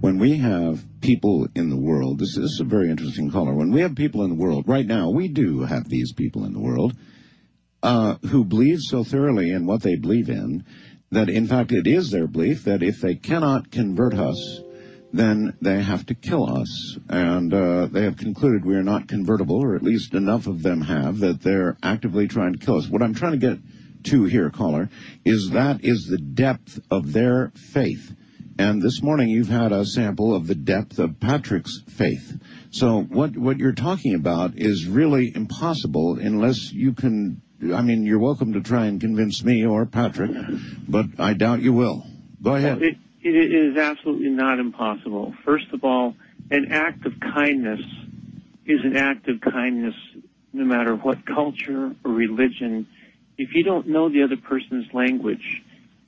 when we have people in the world, this is a very interesting caller, when we have people in the world, right now, we do have these people in the world, who believe so thoroughly in what they believe in, that in fact it is their belief that if they cannot convert us, then they have to kill us. And they have concluded we are not convertible, or at least enough of them have, that they're actively trying to kill us. What I'm trying to get to here, caller, is that is the depth of their faith. And this morning you've had a sample of the depth of Patrick's faith. So what you're talking about is really impossible unless you can, I mean, you're welcome to try and convince me or Patrick, but I doubt you will. Go ahead. Well, it is absolutely not impossible. First of all, an act of kindness is an act of kindness no matter what culture or religion. If you don't know the other person's language,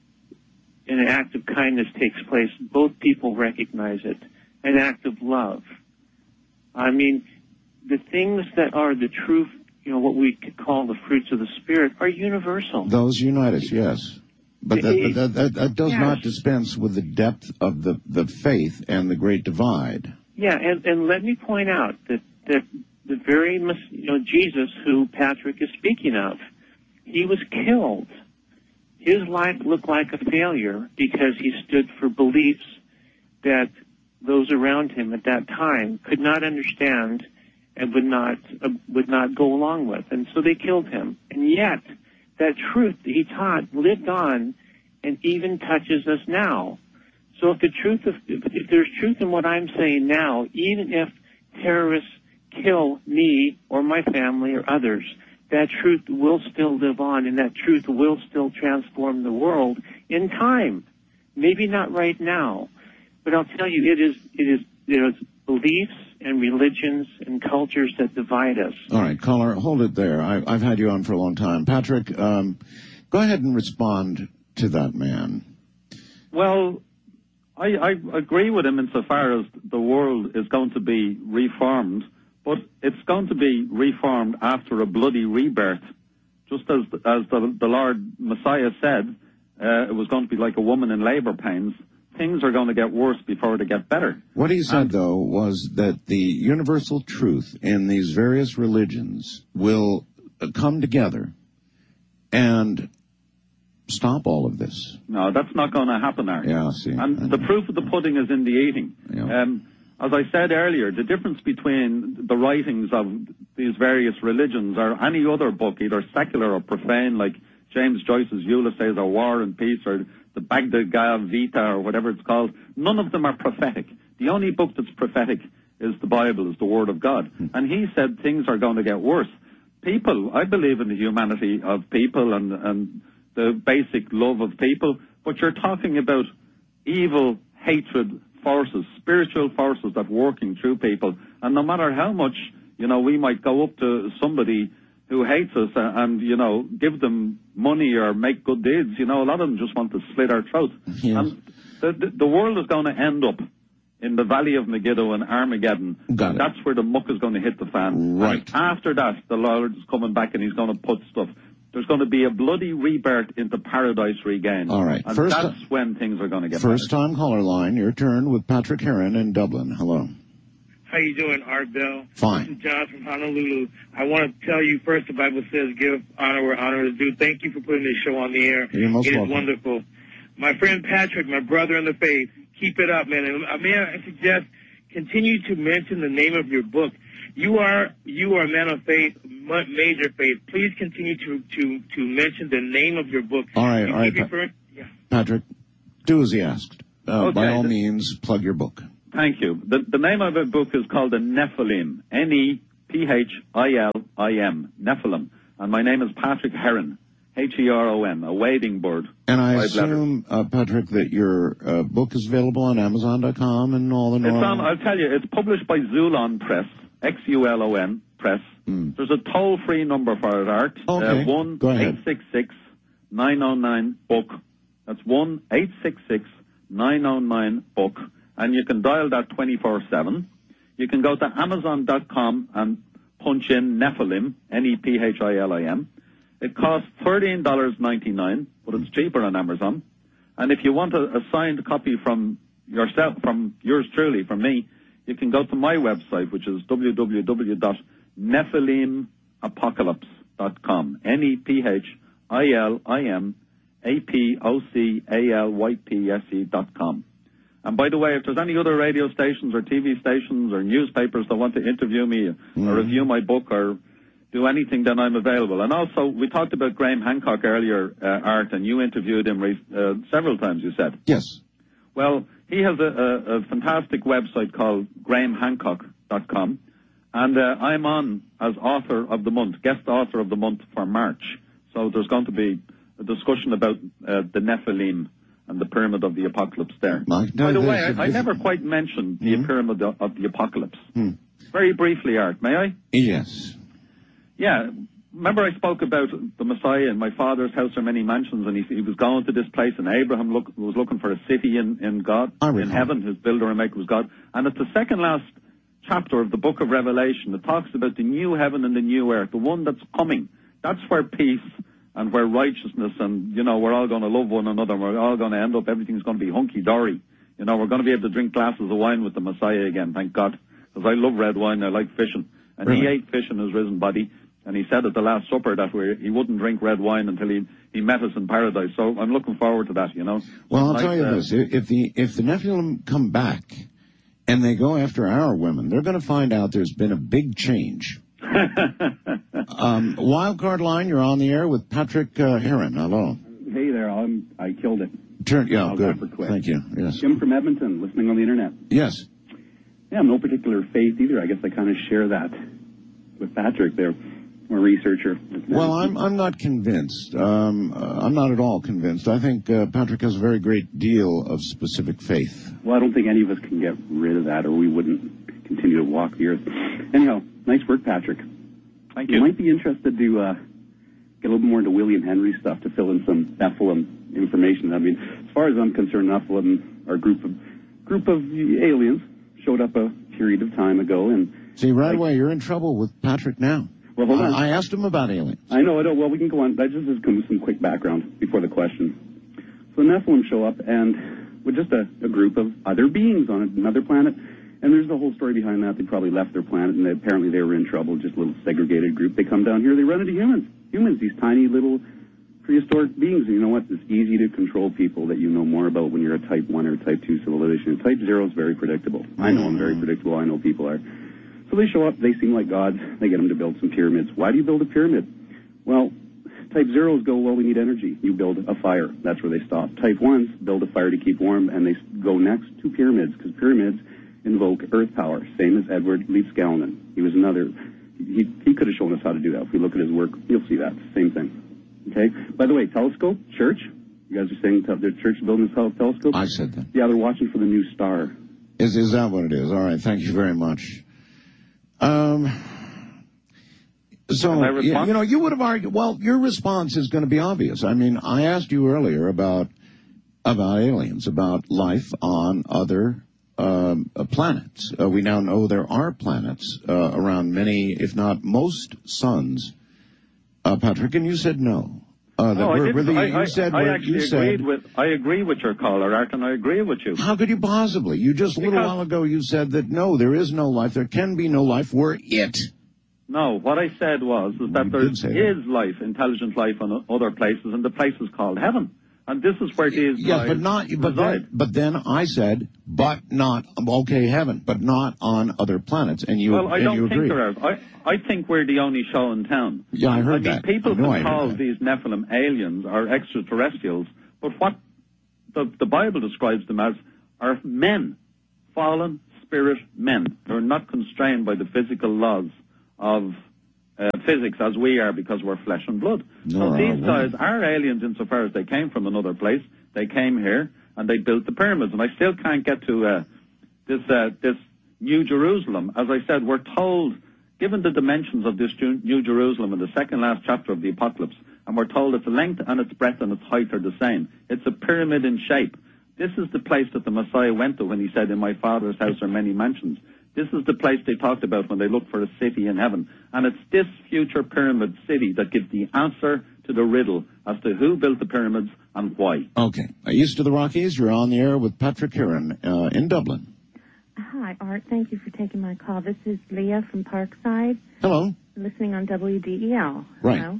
and an act of kindness takes place, both people recognize it. An act of love. I mean, the things that are the truth, you know, what we could call the fruits of the Spirit, are universal. Those unite us, yes. But that does not dispense with the depth of the faith and the great divide. Yeah, and let me point out that the very, you know, Jesus, who Patrick is speaking of, he was killed. His life looked like a failure because he stood for beliefs that those around him at that time could not understand and would not go along with, and so they killed him. And yet, that truth that he taught lived on and even touches us now. So if there's truth in what I'm saying now, even if terrorists kill me or my family or others, that truth will still live on, and that truth will still transform the world in time. Maybe not right now, but I'll tell you, there's beliefs and religions and cultures that divide us. All right, caller, hold it there. I've had you on for a long time. Patrick, go ahead and respond to that man. Well, I agree with him insofar as the world is going to be reformed, but it's going to be reformed after a bloody rebirth. Just as the Lord Messiah said, it was going to be like a woman in labor pains. Things are going to get worse before they get better. What he said, though, was that the universal truth in these various religions will come together and stop all of this. No, that's not going to happen, Art. Yeah, see. And the proof of the pudding is in the eating. Yeah. As I said earlier, the difference between the writings of these various religions or any other book, either secular or profane, like James Joyce's Ulysses or War and Peace or the Bhagavad Gita or whatever it's called, none of them are prophetic. The only book that's prophetic is the Bible, is the Word of God. And he said things are going to get worse. People, I believe in the humanity of people and the basic love of people, but you're talking about evil, hatred, forces, spiritual forces that working through people. And no matter how much, we might go up to somebody who hates us and, give them money or make good deeds, a lot of them just want to slit our throats. Yes. And the world is going to end up in the Valley of Megiddo and Armageddon. That's where the muck is going to hit the fan. Right. And after that, the Lord is coming back and he's going to put stuff. There's going to be a bloody rebirth into paradise regained. All right. And that's when things are going to get First-time caller line, your turn with Patrick Heron in Dublin. Hello. How you doing, Art Bell? Fine. This is John from Honolulu. I want to tell you first, the Bible says, give honor where honor is due. Thank you for putting this show on the air. You're most welcome. It is wonderful. My friend Patrick, my brother in the faith, keep it up, man. And may I suggest, continue to mention the name of your book. You are a man of faith, major faith. Please continue to mention the name of your book. All right. Patrick, do as he asked. Okay. By all means, plug your book. Thank you. The name of the book is called The Nephilim, Nephilin, Nephilim. And my name is Patrick Heron, Heron, a wading bird. And I assume, Patrick, that your book is available on Amazon.com and all the normal... I'll tell you, it's published by Xulon Press, Xulon Press. There's a toll-free number for it, Art. Okay, go ahead. 1-866-909-BOOK. That's 1-866-909-BOOK. And you can dial that 24/7. You can go to Amazon.com and punch in Nephilim, Nephilim. It costs $13.99, but it's cheaper on Amazon. And if you want a signed copy from yourself, from yours truly, from me, you can go to my website, which is www.nephilimapocalypse.com. NEPHILIMAPOCALYPSE.com. And by the way, if there's any other radio stations or TV stations or newspapers that want to interview me or review my book or do anything, then I'm available. And also, we talked about Graham Hancock earlier, Art, and you interviewed him several times, you said. Yes. Well, he has a fantastic website called grahamhancock.com, and I'm on as author of the month, guest author of the month for March. So there's going to be a discussion about the Nephilim and the Pyramid of the Apocalypse there. By the way, I never quite mentioned the Pyramid of the Apocalypse. Very briefly, Art, may I? Yes. Yeah. Remember I spoke about the Messiah in my father's house are many mansions, and he was going to this place, and Abraham was looking for a city in God, in heaven. His builder and maker was God. And at the second last chapter of the book of Revelation, it talks about the new heaven and the new earth, the one that's coming. That's where peace and where righteousness and, we're all going to love one another, and we're all going to end up, everything's going to be hunky-dory. We're going to be able to drink glasses of wine with the Messiah again, thank God. Because I love red wine, I like fishing. And he ate fish in his risen body. And he said at the Last Supper that he wouldn't drink red wine until he met us in paradise. So I'm looking forward to that, Well, I'll tell you this. If the Nephilim come back and they go after our women, they're going to find out there's been a big change. Wildcard line, you're on the air with Patrick Heron. Hello. Hey there. I killed it. Good. Thank you. Yes. Jim from Edmonton, listening on the internet. Yes. Yeah, I'm no particular faith either. I guess I kind of share that with Patrick there. I'm a researcher. Well, I'm not convinced. I'm not at all convinced. I think Patrick has a very great deal of specific faith. Well, I don't think any of us can get rid of that, or we wouldn't continue to walk the earth. Anyhow, nice work, Patrick. Thank you. You might be interested to get a little more into William Henry stuff to fill in some Nephilim information. I mean, as far as I'm concerned, Nephilim are a group of aliens, showed up a period of time ago. And see, right away, you're in trouble with Patrick now. Well, hold on. I asked him about aliens. I know. Well, we can go on. That just is some quick background before the question. So Nephilim show up, and with just a group of other beings on another planet. And there's the whole story behind that. They probably left their planet, and apparently they were in trouble, just a little segregated group. They come down here, they run into humans. Humans, these tiny little prehistoric beings. And you know what? It's easy to control people that you know more about when you're a type 1 or type 2 civilization. Type 0 is very predictable. I know I'm very predictable. I know people are. So they show up, they seem like gods, they get them to build some pyramids. Why do you build a pyramid? Well, type 0s go, well, we need energy. You build a fire. That's where they stop. Type 1s build a fire to keep warm, and they go next to pyramids, because pyramids invoke earth power, same as Edward Leaf Scalman. He was another, he could have shown us how to do that. If we look at his work, you'll see that, same thing. Okay? By the way, telescope, church, you guys are saying the church is building a telescope? I said that. Yeah, they're watching for the new star. Is that what it is? All right, thank you very much. So, you would have argued, well, your response is going to be obvious. I mean, I asked you earlier about aliens, about life on other planets. We now know there are planets around many, if not most, suns. Patrick, and you said no. I agree with your caller, Art, and I agree with you. How could you possibly? You just a little while ago you said that no, there is no life. There can be no life. We're it. No, what I said was that there is life, intelligent life on other places, and the place is called heaven. And this is where these but then I said, but not heaven, but not on other planets, and you I don't think there are. I think we're the only show in town. Yeah, I heard that. People can call these Nephilim aliens or extraterrestrials, but what the Bible describes them as are men, fallen spirit men. They're not constrained by the physical laws of physics as we are, because we're flesh and blood. So these guys are aliens insofar as they came from another place. They came here and they built the pyramids. And I still can't get to this New Jerusalem. As I said, we're told, given the dimensions of this New Jerusalem in the second last chapter of the Apocalypse, and we're told its length and its breadth and its height are the same. It's a pyramid in shape. This is the place that the Messiah went to when he said, in my Father's house are many mansions. This is the place they talked about when they looked for a city in heaven. And it's this future pyramid city that gives the answer to the riddle as to who built the pyramids and why. Okay. East of the Rockies, you're on the air with Patrick Heron in Dublin. Hi, Art. Thank you for taking my call. This is Leah from Parkside. Hello. Listening on WDEL. Right. Hello.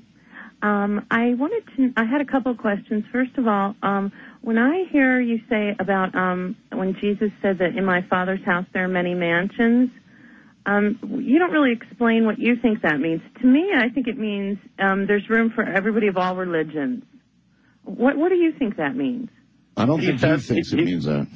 I had a couple of questions. First of all, when I hear you say about when Jesus said that in my Father's house there are many mansions, you don't really explain what you think that means. To me, I think it means there's room for everybody of all religions. What do you think that means? I don't think he thinks it means that.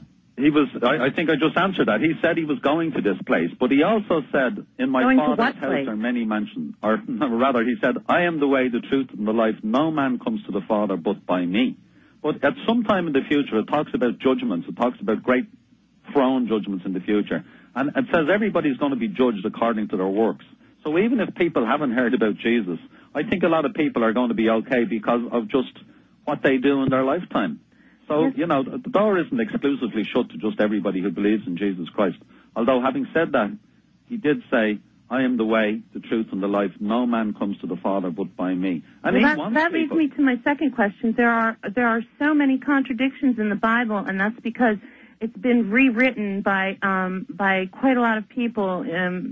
I think I just answered that. He said he was going to this place, but he also said, in my Father's house are many mansions. Or rather, he said, I am the way, the truth, and the life. No man comes to the Father but by me. But at some time in the future, it talks about judgments. It talks about great throne judgments in the future. And it says everybody's going to be judged according to their works. So even if people haven't heard about Jesus, I think a lot of people are going to be okay because of just what they do in their lifetime. So, you know, the door isn't exclusively shut to just everybody who believes in Jesus Christ. Although, having said that, he did say, I am the way, the truth, and the life. No man comes to the Father but by me. And that leads me to my second question. There are so many contradictions in the Bible, and that's because it's been rewritten by quite a lot of people, in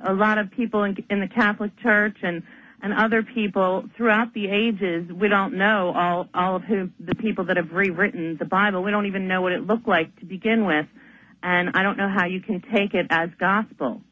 the Catholic Church and other people throughout the ages. We don't know all of the people that have rewritten the Bible. We don't even know what it looked like to begin with, and I don't know how you can take it as gospel.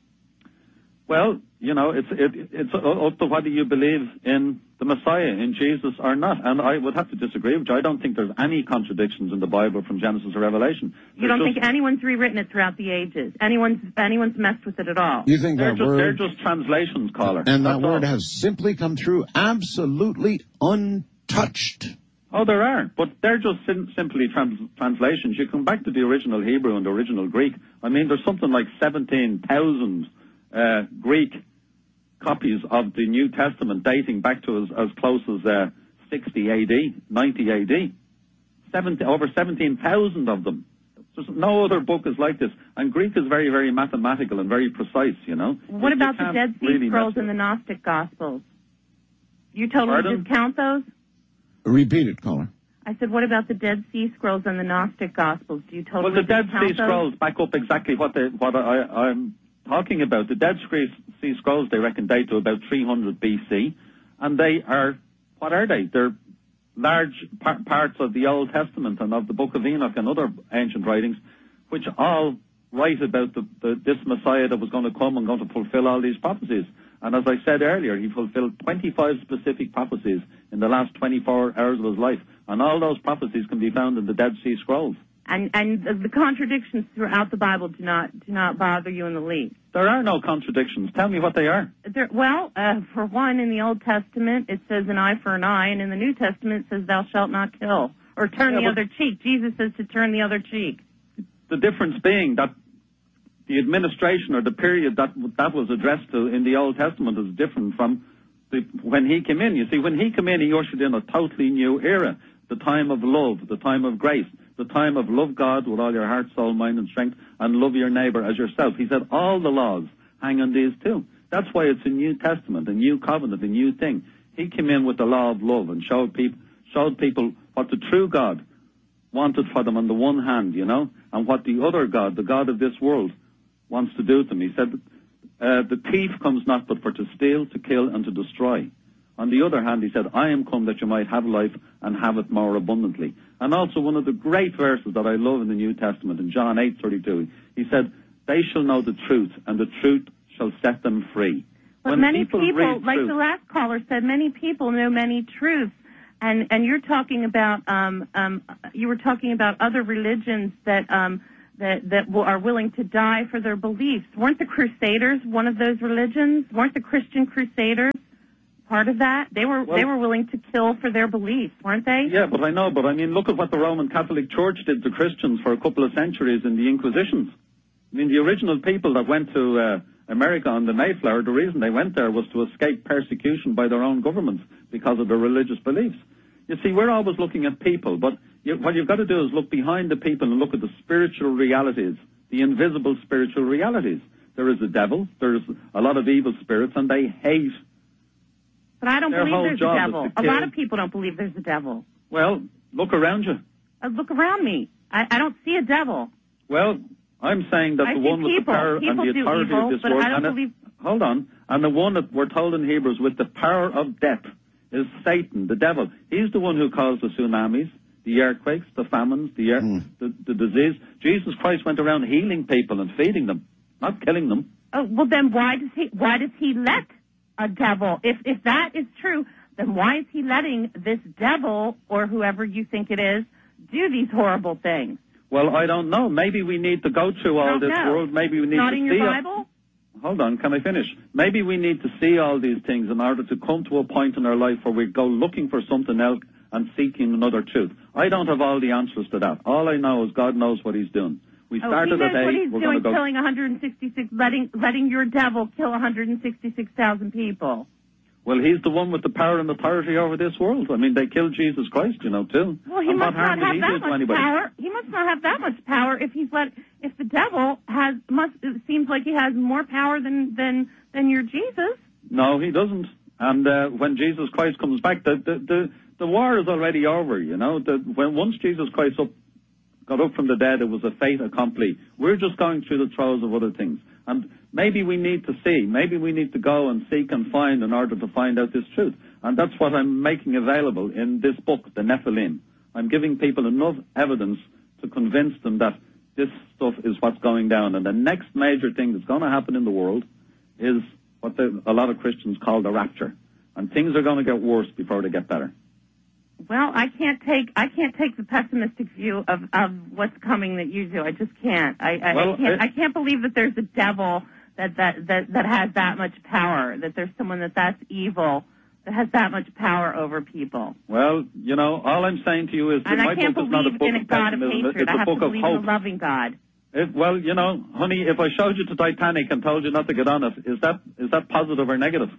Well, you know, it's up to whether you believe in the Messiah, in Jesus or not. And I would have to disagree with you. I don't think there's any contradictions in the Bible from Genesis or Revelation. You don't think anyone's rewritten it throughout the ages? Anyone's messed with it at all? You think they're just translations, caller. And that word has simply come through absolutely untouched. Oh, there are, but they're just simply translations. You come back to the original Hebrew and the original Greek. I mean, there's something like 17,000 Greek copies of the New Testament dating back to as close as 60 AD, 90 AD. Over 17,000 of them. There's no other book is like this. And Greek is very, very mathematical and very precise, you know. What about the Dead Sea Scrolls and the Gnostic Gospels? You totally discount those? Repeat it, caller. I said, what about the Dead Sea Scrolls and the Gnostic Gospels? Do you totally discount those? Well, the Dead Sea Scrolls back up exactly what I'm talking about. The Dead Sea Scrolls, they reckon, date to about 300 BC, and they are, what are they? They're large parts of the Old Testament and of the Book of Enoch and other ancient writings, which all write about this Messiah that was going to come and going to fulfill all these prophecies. And as I said earlier, he fulfilled 25 specific prophecies in the last 24 hours of his life, and all those prophecies can be found in the Dead Sea Scrolls. And the contradictions throughout the Bible do not bother you in the least. There are no contradictions. Tell me what they are. For one, in the Old Testament, it says an eye for an eye, and in the New Testament, it says thou shalt not kill, or turn the other cheek. Jesus says to turn the other cheek. The difference being that the administration or the period that was addressed to in the Old Testament is different from when he came in. You see, when he came in, he ushered in a totally new era, the time of love, the time of grace, the time of love God with all your heart, soul, mind, and strength, and love your neighbor as yourself. He said all the laws hang on these two. That's why it's a new testament, a new covenant, a new thing. He came in with the law of love and showed people what the true God wanted for them on the one hand, you know, and what the other God, the God of this world, wants to do to them. He said, the thief comes not but for to steal, to kill, and to destroy. On the other hand, he said, I am come that you might have life and have it more abundantly. And also one of the great verses that I love in the New Testament, in John 8:32, he said, they shall know the truth, and the truth shall set them free. But many people, like the last caller said, many people know many truths. And you're talking about, you were talking about other religions that are willing to die for their beliefs. Weren't the Crusaders one of those religions? Weren't the Christian Crusaders part of that? They were willing to kill for their beliefs, weren't they? Yeah, but I mean, look at what the Roman Catholic Church did to Christians for a couple of centuries in the Inquisitions. I mean, the original people that went to America on the Mayflower, the reason they went there was to escape persecution by their own governments because of their religious beliefs. You see, we're always looking at people, but what you've got to do is look behind the people and look at the spiritual realities, the invisible spiritual realities. There is a devil, there's a lot of evil spirits, and they hate. But I don't believe there's a devil. A lot of people don't believe there's a devil. Well, look around you. Look around me. I don't see a devil. Well, I'm saying that I the see one with the people. power and People the do authority evil, of this but world, I don't believe... hold on, and the one that we're told in Hebrews with the power of death is Satan, the devil. He's the one who caused the tsunamis, the earthquakes, the famines, the disease. Jesus Christ went around healing people and feeding them, not killing them. Oh, well, then why does he let a devil? If that is true, then why is he letting this devil, or whoever you think it is, do these horrible things? Well, I don't know. Maybe we need to go through all this world. Maybe we need not to in see your Bible? Hold on, can I finish? Maybe we need to see all these things in order to come to a point in our life where we go looking for something else and seeking another truth. I don't have all the answers to that. All I know is God knows what he's doing. We started at 8. What he's we're doing, go killing 166, letting your devil kill 166,000 people. Well, he's the one with the power and authority over this world. I mean, they killed Jesus Christ, you know, too. Well, he and must what harm not have did he do that to much anybody? power. He must not have that much power if if the devil it seems like he has more power than your Jesus. No, he doesn't. And when Jesus Christ comes back, the war is already over, you know. Once Jesus Christ got up from the dead, it was a fait accompli. We're just going through the throes of other things. And maybe we need to see, maybe we need to go and seek and find in order to find out this truth. And that's what I'm making available in this book, The Nephilim. I'm giving people enough evidence to convince them that this stuff is what's going down. And the next major thing that's going to happen in the world is what a lot of Christians call the rapture. And things are going to get worse before they get better. Well, I can't take the pessimistic view of what's coming that you do. I just can't. I can't believe that there's a devil that has that much power. That there's someone that's evil that has that much power over people. Well, you know, all I'm saying to you is that my book is not a book of pessimism. It's a book of hope. I have to believe in a loving God. Well, you know, honey, if I showed you the Titanic and told you not to get on it, is that positive or negative?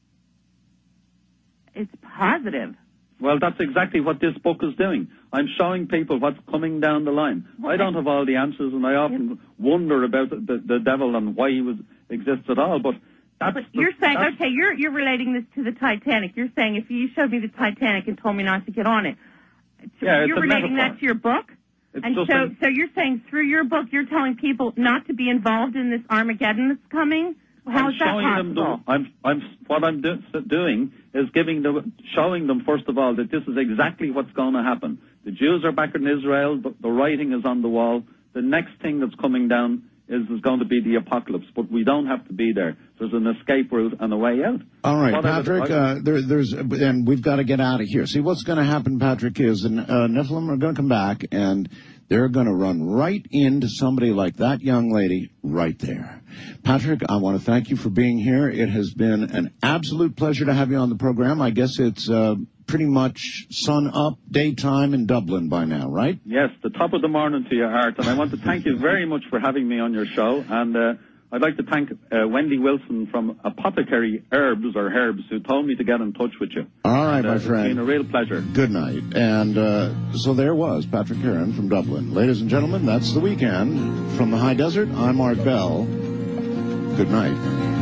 It's positive. Well, that's exactly what this book is doing. I'm showing people what's coming down the line. I don't have all the answers, and I often wonder about the devil and why he exists at all. But you're saying, okay, you're relating this to the Titanic. You're saying if you showed me the Titanic and told me not to get on it, you're relating that to your book. So you're saying through your book, you're telling people not to be involved in this Armageddon that's coming. How is that possible? What I'm doing is showing them, first of all, that this is exactly what's going to happen. The Jews are back in Israel. The writing is on the wall. The next thing that's coming down is going to be the apocalypse, but we don't have to be there. There's an escape route and a way out. All right, Patrick, and we've got to get out of here. See, what's going to happen, Patrick, is the Nephilim are going to come back, and they're going to run right into somebody like that young lady right there. Patrick, I want to thank you for being here. It has been an absolute pleasure to have you on the program. I guess it's pretty much sun up, daytime in Dublin by now, right? Yes, the top of the morning to your heart. And I want to thank you very much for having me on your show. And I'd like to thank Wendy Wilson from Apothecary Herbs, who told me to get in touch with you. All right, my friend. It's been a real pleasure. Good night. And so there was Patrick Heron from Dublin. Ladies and gentlemen, that's The Weekend. From the High Desert, I'm Art Bell. Good night.